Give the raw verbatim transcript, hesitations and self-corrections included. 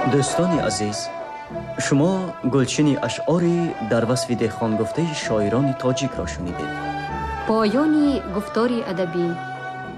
دوستان عزیز، شما گلچین اشعاری در وصف دهخان گفته شاعران تاجیک را شنیدید. پایان گفتار ادبی